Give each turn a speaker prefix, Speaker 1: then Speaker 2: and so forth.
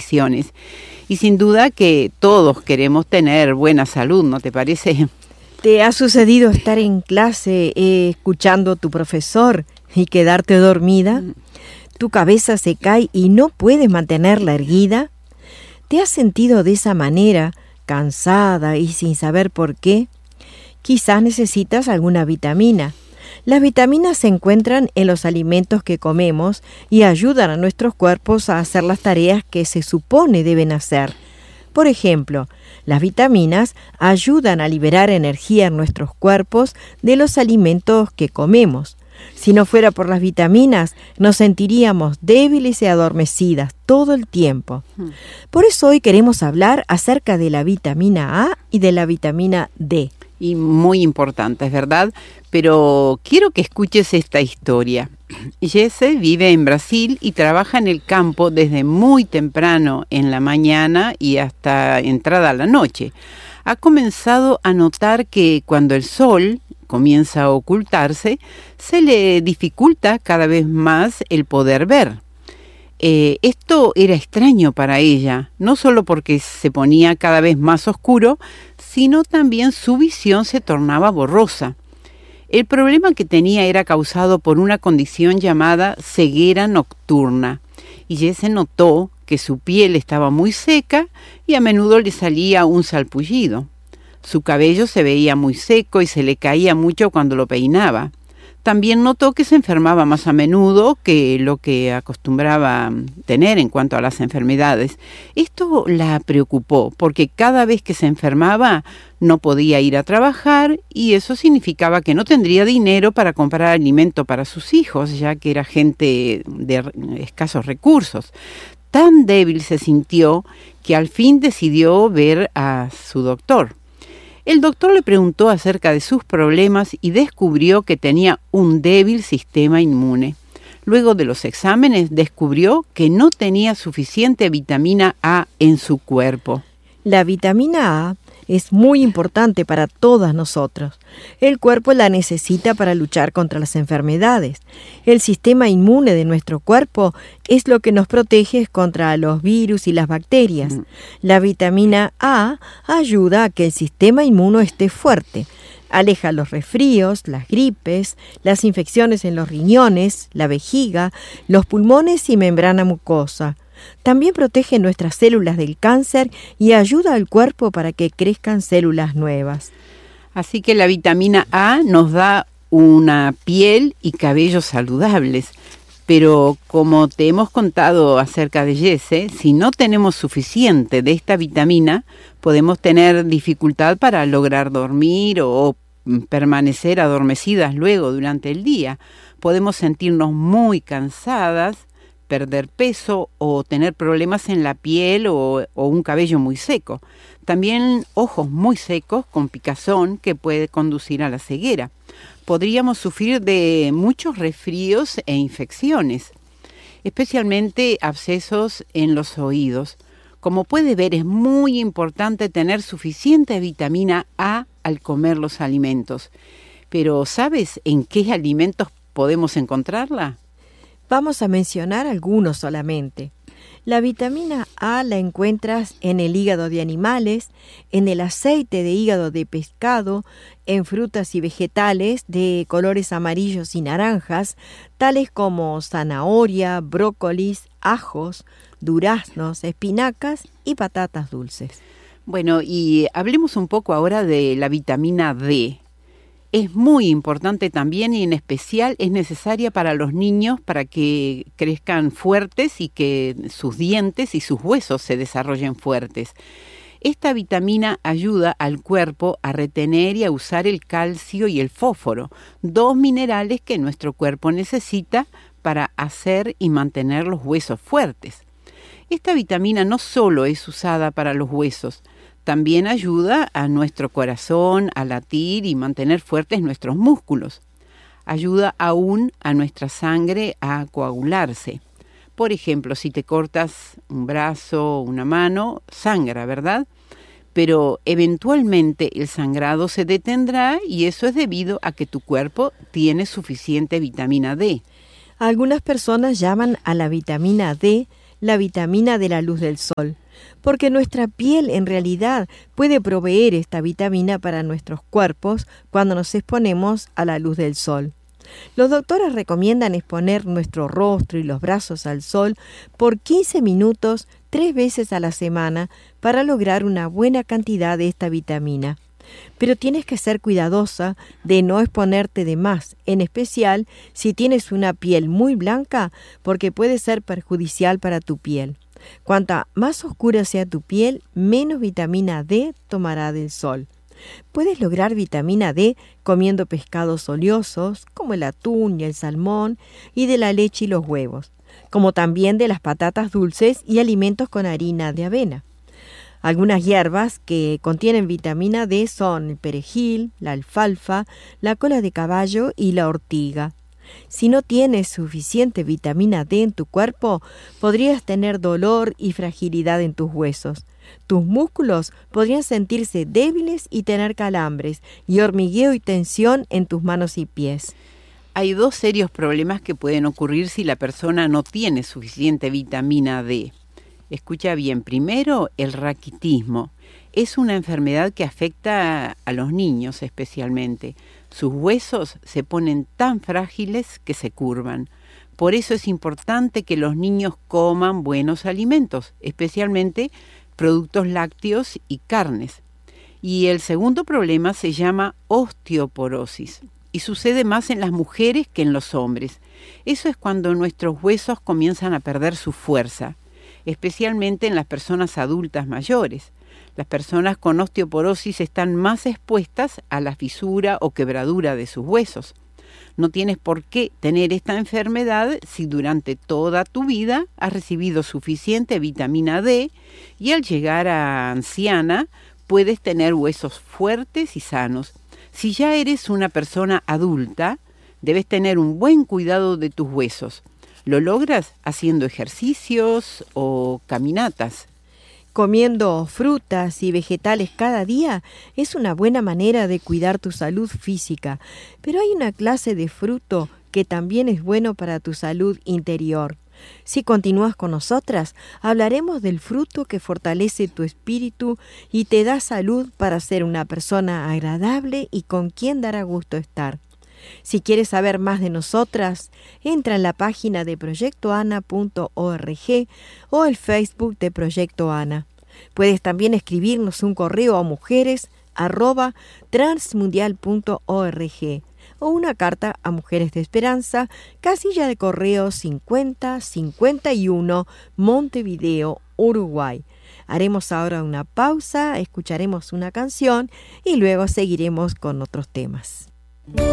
Speaker 1: infecciones. Y sin duda que todos queremos tener buena salud, ¿no te parece?
Speaker 2: ¿Te ha sucedido estar en clase escuchando a tu profesor y quedarte dormida? ¿Tu cabeza se cae y no puedes mantenerla erguida? ¿Te has sentido de esa manera, cansada y sin saber por qué? Quizás necesitas alguna vitamina. Las vitaminas se encuentran en los alimentos que comemos y ayudan a nuestros cuerpos a hacer las tareas que se supone deben hacer. Por ejemplo, las vitaminas ayudan a liberar energía en nuestros cuerpos de los alimentos que comemos. Si no fuera por las vitaminas, nos sentiríamos débiles y adormecidas todo el tiempo. Por eso hoy queremos hablar acerca de la vitamina A y de la vitamina D.
Speaker 1: Y muy importante, es verdad, pero quiero que escuches esta historia. Jesse vive en Brasil y trabaja en el campo desde muy temprano en la mañana y hasta entrada la noche. Ha comenzado a notar que cuando el sol comienza a ocultarse, se le dificulta cada vez más el poder ver. Esto era extraño para ella, no solo porque se ponía cada vez más oscuro, sino también su visión se tornaba borrosa. El problema que tenía era causado por una condición llamada ceguera nocturna, y Jesse notó que su piel estaba muy seca y a menudo le salía un salpullido. Su cabello se veía muy seco y se le caía mucho cuando lo peinaba. También notó que se enfermaba más a menudo que lo que acostumbraba tener en cuanto a las enfermedades. Esto la preocupó porque cada vez que se enfermaba no podía ir a trabajar y eso significaba que no tendría dinero para comprar alimento para sus hijos, ya que era gente de escasos recursos. Tan débil se sintió que al fin decidió ver a su doctor. El doctor le preguntó acerca de sus problemas y descubrió que tenía un débil sistema inmune. Luego de los exámenes descubrió que no tenía suficiente vitamina A en su cuerpo.
Speaker 2: La vitamina A es muy importante para todas nosotros. El cuerpo la necesita para luchar contra las enfermedades. El sistema inmune de nuestro cuerpo es lo que nos protege contra los virus y las bacterias. La vitamina A ayuda a que el sistema inmune esté fuerte. Aleja los resfríos, las gripes, las infecciones en los riñones, la vejiga, los pulmones y membrana mucosa. También protege nuestras células del cáncer y ayuda al cuerpo para que crezcan células nuevas.
Speaker 1: Así que la vitamina A nos da una piel y cabellos saludables. Pero como te hemos contado acerca de Jesse, si no tenemos suficiente de esta vitamina, podemos tener dificultad para lograr dormir o permanecer adormecidas luego durante el día. Podemos sentirnos muy cansadas, perder peso o tener problemas en la piel o un cabello muy seco. También ojos muy secos con picazón que puede conducir a la ceguera. Podríamos sufrir de muchos resfríos e infecciones, especialmente abscesos en los oídos. Como puede ver, es muy importante tener suficiente vitamina A al comer los alimentos. Pero ¿sabes en qué alimentos podemos encontrarla?
Speaker 2: Vamos a mencionar algunos solamente. La vitamina A la encuentras en el hígado de animales, en el aceite de hígado de pescado, en frutas y vegetales de colores amarillos y naranjas, tales como zanahoria, brócolis, ajos, duraznos, espinacas y patatas dulces.
Speaker 1: Bueno, y hablemos un poco ahora de la vitamina D. Es muy importante también y en especial es necesaria para los niños para que crezcan fuertes y que sus dientes y sus huesos se desarrollen fuertes. Esta vitamina ayuda al cuerpo a retener y a usar el calcio y el fósforo, dos minerales que nuestro cuerpo necesita para hacer y mantener los huesos fuertes. Esta vitamina no solo es usada para los huesos, también ayuda a nuestro corazón a latir y mantener fuertes nuestros músculos. Ayuda aún a nuestra sangre a coagularse. Por ejemplo, si te cortas un brazo o una mano, sangra, ¿verdad? Pero eventualmente el sangrado se detendrá y eso es debido a que tu cuerpo tiene suficiente vitamina D.
Speaker 2: Algunas personas llaman a la vitamina D la vitamina de la luz del sol, porque nuestra piel en realidad puede proveer esta vitamina para nuestros cuerpos cuando nos exponemos a la luz del sol. Los doctores recomiendan exponer nuestro rostro y los brazos al sol por 15 minutos 3 veces a la semana para lograr una buena cantidad de esta vitamina. Pero tienes que ser cuidadosa de no exponerte de más, en especial si tienes una piel muy blanca, porque puede ser perjudicial para tu piel. Cuanta más oscura sea tu piel, menos vitamina D tomará del sol. Puedes lograr vitamina D comiendo pescados oleosos, como el atún y el salmón, y de la leche y los huevos, como también de las patatas dulces y alimentos con harina de avena. Algunas hierbas que contienen vitamina D son el perejil, la alfalfa, la cola de caballo y la ortiga. Si no tienes suficiente vitamina D en tu cuerpo, podrías tener dolor y fragilidad en tus huesos. Tus músculos podrían sentirse débiles y tener calambres, y hormigueo y tensión en tus manos y pies.
Speaker 1: Hay 2 serios problemas que pueden ocurrir si la persona no tiene suficiente vitamina D. Escucha bien, primero, el raquitismo. Es una enfermedad que afecta a los niños especialmente. Sus huesos se ponen tan frágiles que se curvan. Por eso es importante que los niños coman buenos alimentos, especialmente productos lácteos y carnes. Y el segundo problema se llama osteoporosis y sucede más en las mujeres que en los hombres. Eso es cuando nuestros huesos comienzan a perder su fuerza, especialmente en las personas adultas mayores. Las personas con osteoporosis están más expuestas a la fisura o quebradura de sus huesos. No tienes por qué tener esta enfermedad si durante toda tu vida has recibido suficiente vitamina D y al llegar a anciana puedes tener huesos fuertes y sanos. Si ya eres una persona adulta, debes tener un buen cuidado de tus huesos. ¿Lo logras haciendo ejercicios o caminatas?
Speaker 2: Comiendo frutas y vegetales cada día es una buena manera de cuidar tu salud física, pero hay una clase de fruto que también es bueno para tu salud interior. Si continúas con nosotras, hablaremos del fruto que fortalece tu espíritu y te da salud para ser una persona agradable y con quien dará gusto estar. Si quieres saber más de nosotras, entra en la página de proyectoana.org o el Facebook de Proyecto Ana. Puedes también escribirnos un correo a mujeres@transmundial.org o una carta a Mujeres de Esperanza, casilla de correo 5051, Montevideo, Uruguay. Haremos ahora una pausa, escucharemos una canción y luego seguiremos con otros temas.